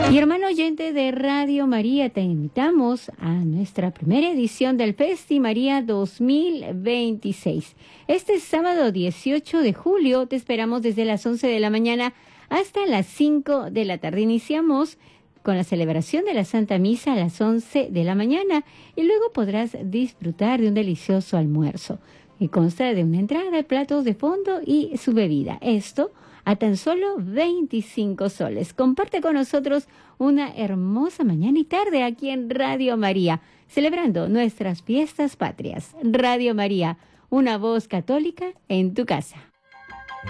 Y hermano oyente de Radio María, te invitamos a nuestra primera edición del Festi María 2026. Este sábado 18 de julio te esperamos desde las 11 de la mañana hasta las 5 de la tarde. Iniciamos con la celebración de la Santa Misa a las 11 de la mañana y luego podrás disfrutar de un delicioso almuerzo que consta de una entrada, platos de fondo y su bebida. Esto a tan solo 25 soles. Comparte con nosotros una hermosa mañana y tarde aquí en Radio María, celebrando nuestras fiestas patrias. Radio María, una voz católica en tu casa.